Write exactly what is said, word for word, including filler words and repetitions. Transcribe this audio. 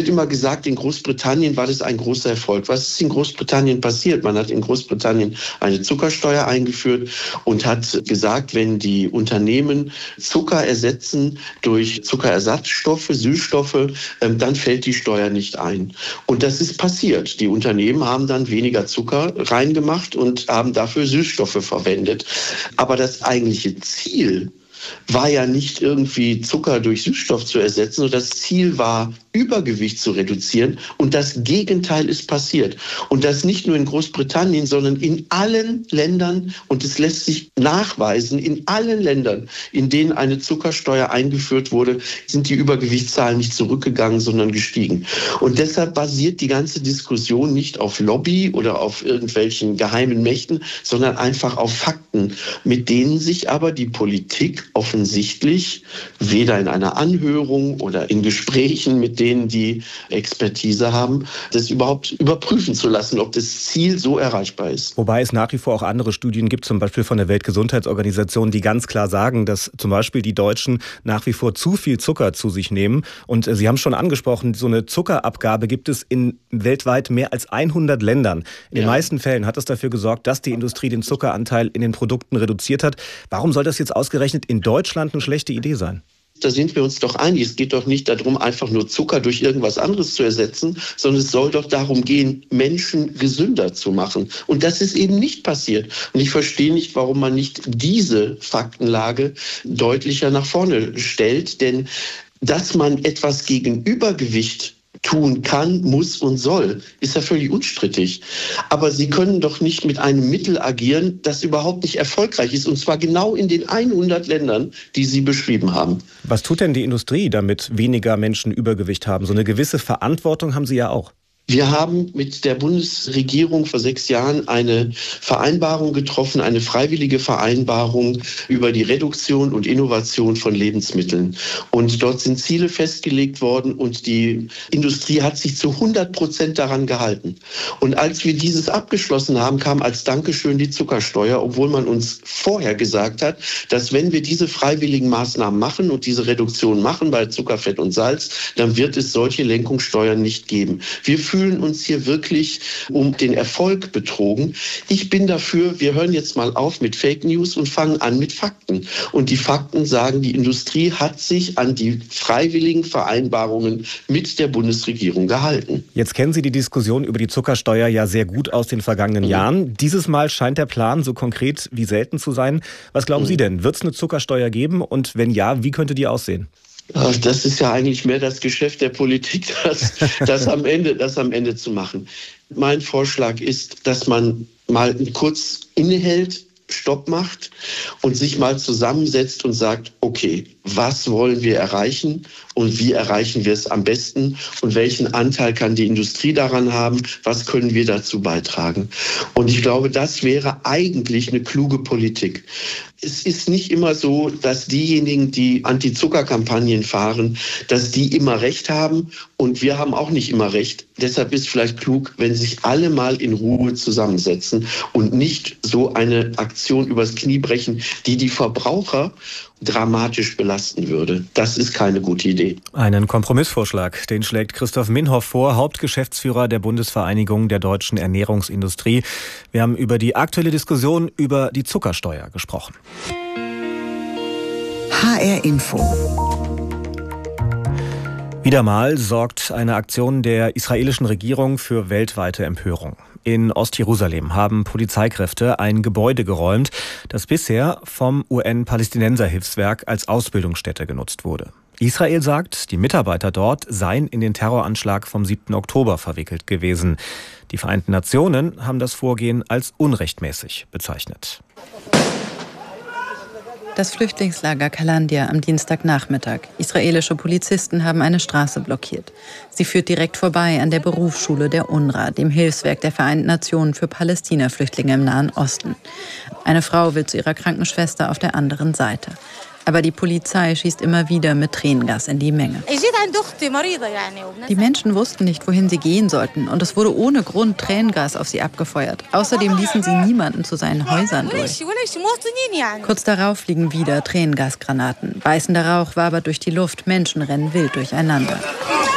immer gesagt, in Großbritannien war das ein großer Erfolg. Was ist in Großbritannien passiert? Man hat in Großbritannien eine Zuckersteuer eingeführt und hat gesagt, wenn die Unternehmen Zucker ersetzen durch Zuckerersatzstoffe, Süßstoffe, dann fällt die Steuer nicht ein. Und das ist passiert. Die Unternehmen haben dann weniger Zucker reingemacht und haben dafür Süßstoffe verwendet. Aber das eigentliche Ziel war ja nicht irgendwie Zucker durch Süßstoff zu ersetzen, sondern das Ziel war, Übergewicht zu reduzieren. Und das Gegenteil ist passiert. Und das nicht nur in Großbritannien, sondern in allen Ländern, und es lässt sich nachweisen, in allen Ländern, in denen eine Zuckersteuer eingeführt wurde, sind die Übergewichtszahlen nicht zurückgegangen, sondern gestiegen. Und deshalb basiert die ganze Diskussion nicht auf Lobby oder auf irgendwelchen geheimen Mächten, sondern einfach auf Fakten, mit denen sich aber die Politik offensichtlich weder in einer Anhörung oder in Gesprächen mit denen, die Expertise haben, das überhaupt überprüfen zu lassen, ob das Ziel so erreichbar ist. Wobei es nach wie vor auch andere Studien gibt, zum Beispiel von der Weltgesundheitsorganisation, die ganz klar sagen, dass zum Beispiel die Deutschen nach wie vor zu viel Zucker zu sich nehmen. Und Sie haben es schon angesprochen, so eine Zuckerabgabe gibt es in weltweit mehr als hundert Ländern. In den ja. meisten Fällen hat es dafür gesorgt, dass die Industrie den Zuckeranteil in den Produkten reduziert hat. Warum soll das jetzt ausgerechnet in Deutschland eine schlechte Idee sein? Da sind wir uns doch einig. Es geht doch nicht darum, einfach nur Zucker durch irgendwas anderes zu ersetzen, sondern es soll doch darum gehen, Menschen gesünder zu machen. Und das ist eben nicht passiert. Und ich verstehe nicht, warum man nicht diese Faktenlage deutlicher nach vorne stellt. Denn dass man etwas gegen Übergewicht tun kann, muss und soll, ist ja völlig unstrittig. Aber Sie können doch nicht mit einem Mittel agieren, das überhaupt nicht erfolgreich ist. Und zwar genau in den hundert Ländern, die Sie beschrieben haben. Was tut denn die Industrie, damit weniger Menschen Übergewicht haben? So eine gewisse Verantwortung haben Sie ja auch. Wir haben mit der Bundesregierung vor sechs Jahren eine Vereinbarung getroffen, eine freiwillige Vereinbarung über die Reduktion und Innovation von Lebensmitteln. Und dort sind Ziele festgelegt worden und die Industrie hat sich zu hundert Prozent daran gehalten. Und als wir dieses abgeschlossen haben, kam als Dankeschön die Zuckersteuer, obwohl man uns vorher gesagt hat, dass wenn wir diese freiwilligen Maßnahmen machen und diese Reduktion machen bei Zucker, Fett und Salz, dann wird es solche Lenkungssteuern nicht geben. Wir fühlen uns hier wirklich um den Erfolg betrogen. Ich bin dafür, wir hören jetzt mal auf mit Fake News und fangen an mit Fakten. Und die Fakten sagen, die Industrie hat sich an die freiwilligen Vereinbarungen mit der Bundesregierung gehalten. Jetzt kennen Sie die Diskussion über die Zuckersteuer ja sehr gut aus den vergangenen mhm. Jahren. Dieses Mal scheint der Plan so konkret wie selten zu sein. Was glauben mhm. Sie denn? Wird es eine Zuckersteuer geben? Und wenn ja, wie könnte die aussehen? Das ist ja eigentlich mehr das Geschäft der Politik, das, das, am Ende, das am Ende zu machen. Mein Vorschlag ist, dass man mal kurz innehält, Stopp macht und sich mal zusammensetzt und sagt, okay, was wollen wir erreichen und wie erreichen wir es am besten und welchen Anteil kann die Industrie daran haben, was können wir dazu beitragen. Und ich glaube, das wäre eigentlich eine kluge Politik. Es ist nicht immer so, dass diejenigen, die Anti-Zucker-Kampagnen fahren, dass die immer Recht haben und wir haben auch nicht immer Recht. Deshalb ist es vielleicht klug, wenn sich alle mal in Ruhe zusammensetzen und nicht so eine Aktion übers Knie brechen, die die Verbraucher dramatisch belasten würde. Das ist keine gute Idee. Einen Kompromissvorschlag, den schlägt Christoph Minhoff vor, Hauptgeschäftsführer der Bundesvereinigung der deutschen Ernährungsindustrie. Wir haben über die aktuelle Diskussion über die Zuckersteuer gesprochen. H R Info. Wieder mal sorgt eine Aktion der israelischen Regierung für weltweite Empörung. In Ostjerusalem haben Polizeikräfte ein Gebäude geräumt, das bisher vom U N-Palästinenser-Hilfswerk als Ausbildungsstätte genutzt wurde. Israel sagt, die Mitarbeiter dort seien in den Terroranschlag vom siebten Oktober verwickelt gewesen. Die Vereinten Nationen haben das Vorgehen als unrechtmäßig bezeichnet. Das Flüchtlingslager Kalandia am Dienstagnachmittag. Israelische Polizisten haben eine Straße blockiert. Sie führt direkt vorbei an der Berufsschule der UNRWA, dem Hilfswerk der Vereinten Nationen für Palästina-Flüchtlinge im Nahen Osten. Eine Frau will zu ihrer Krankenschwester auf der anderen Seite. Aber die Polizei schießt immer wieder mit Tränengas in die Menge. Die Menschen wussten nicht, wohin sie gehen sollten. Und es wurde ohne Grund Tränengas auf sie abgefeuert. Außerdem ließen sie niemanden zu seinen Häusern durch. Kurz darauf fliegen wieder Tränengasgranaten. Beißender Rauch wabert durch die Luft. Menschen rennen wild durcheinander.